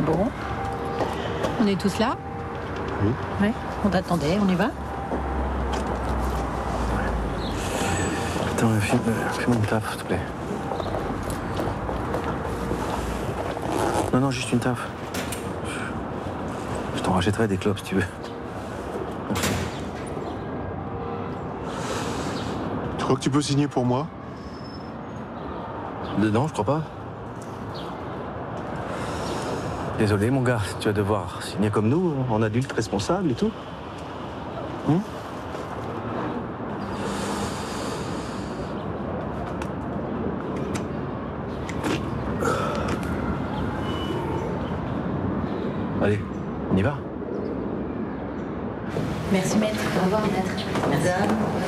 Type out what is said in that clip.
Bon. On est tous là? Oui. Ouais. On t'attendait, on y va? Attends, fais-moi une taf, s'il te plaît. Non, juste une taf. Je t'en rachèterai des clopes si tu veux. Tu crois que tu peux signer pour moi? Non, je crois pas. Désolé, mon gars, tu vas devoir signer comme nous, en adulte responsable et tout. Allez, on y va. Merci, maître. Au revoir, maître. Merci.